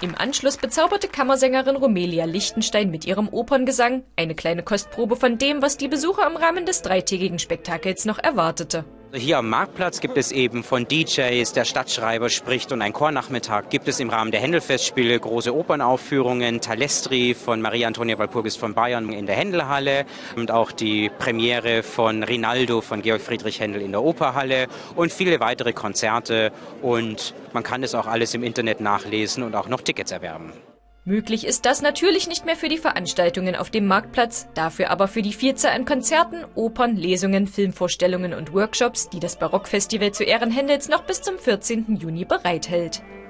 Im Anschluss bezauberte Kammersängerin Romelia Lichtenstein mit ihrem Operngesang eine kleine Kostprobe von dem, was die Besucher im Rahmen des dreitägigen Spektakels noch erwartete. Hier am Marktplatz gibt es eben von DJs, der Stadtschreiber spricht und ein Chornachmittag gibt es im Rahmen der Händelfestspiele große Opernaufführungen, Talestri von Maria Antonia Walpurgis von Bayern in der Händelhalle und auch die Premiere von Rinaldo von Georg Friedrich Händel in der Operhalle und viele weitere Konzerte, und man kann es auch alles im Internet nachlesen und auch noch Tickets erwerben. Möglich ist das natürlich nicht mehr für die Veranstaltungen auf dem Marktplatz, dafür aber für die Vielzahl an Konzerten, Opern, Lesungen, Filmvorstellungen und Workshops, die das Barockfestival zu Ehren Händels noch bis zum 14. Juni bereithält.